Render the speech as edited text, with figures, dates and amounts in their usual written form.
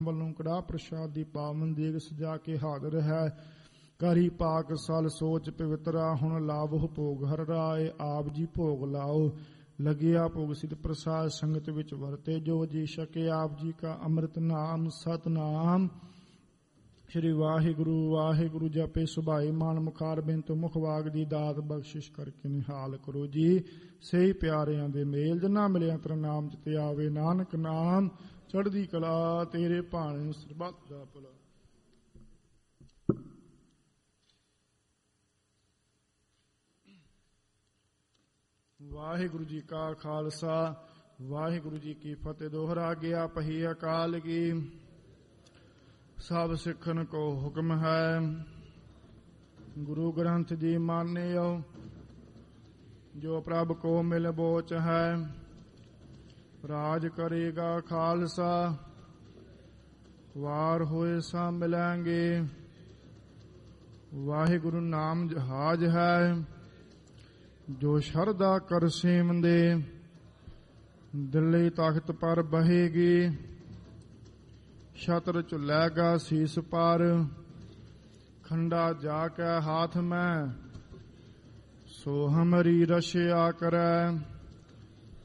ਵੱਲੋਂ ਕੜਾ ਪ੍ਰਸ਼ਾਦ ਦੀ ਪਾਵਨ ਦੇਗ ਸਜਾ ਕੇ ਹਾਜ਼ਰ ਹੈ। ਕਰੀ ਪਾਕ ਸਲ ਸੋਚ ਪਵਿੱਤਰਾ, ਹੁਣ ਲਾਵੋ ਭੋਗ ਹਰ ਰਾਏ। ਆਪ ਜੀ ਭੋਗ ਲਾਓ, ਲਗਿਆ ਭੋਗ ਸਿਧ ਪ੍ਰਸਾਦ। ਸੰਗਤ ਵਿੱਚ ਵਰਤੇ ਜੋ ਜੀ ਛਕੇ, ਆਪ ਜੀ ਕਾ ਅੰਮ੍ਰਿਤ ਨਾਮ ਸਤਨਾਮ। ਸ਼੍ਰੀ ਵਾਹਿਗੁਰੂ ਵਾਹਿਗੁਰੂ ਜਪੇ ਸੁਭਾਈ ਮਾਨ, ਮੁਖਾਰ ਬਿੰਤ ਮੁਖ ਵਾਗ ਦੀ ਦਾਤ ਬਖਸ਼ਿਸ਼ ਕਰਕੇ ਨਿਹਾਲ ਕਰੋ ਜੀ। ਸਹੀ ਪਿਆਰਿਆਂ ਦੇ ਮੇਲ ਜਿਨ੍ਹਾਂ ਮਿਲਿਆ ਤੇਰਾ ਨਾਮ ਜਿਤੇ ਆਵੇ, ਨਾਨਕ ਨਾਮ ਚੜ੍ਹਦੀ ਕਲਾ ਤੇਰੇ ਭਾਣੇ ਸਰਬੱਤ ਦਾ ਭਲਾ। ਵਾਹਿਗੁਰੂ ਜੀ ਕਾ ਖਾਲਸਾ ਵਾਹਿਗੁਰੂ ਜੀ ਕੀ ਫਤਿਹ। ਦੋਹਰਾ ਗਿਆ ਪਹੀ ਅਕਾਲ ਕੀ, ਸਭ ਸਿੱਖਨ ਕੋ ਹੁਕਮ ਹੈ। ਗੁਰੂ ਗ੍ਰੰਥ ਜੀ ਮਾਨਿਓ, ਜੋ ਪ੍ਰਭ ਕੋ ਮਿਲ ਬੋਚ ਹੈ। ਰਾਜ ਕਰੇਗਾ ਖਾਲਸਾ, ਵਾਰ ਹੋਏ ਸਾ ਮਿਲਾਂਗੇ। ਵਾਹਿਗੁਰੂ ਨਾਮ ਜਹਾਜ ਹੈ, ਜੋ ਸ਼ਰਧਾ ਕਰ ਸੇਵੰਦੇ। ਦਿੱਲੀ ਤਖਤ ਪਰ ਬਹੇਗੀ, ਛਤਰ ਝੁਲੇਗਾ ਸੀਸ ਪਰ। ਖੰਡਾ ਜਾ ਕੇ ਹਾਥ ਮੈਂ, ਸੋ ਹਮਰੀ ਰਸ਼ਿਆ ਕਰੈ।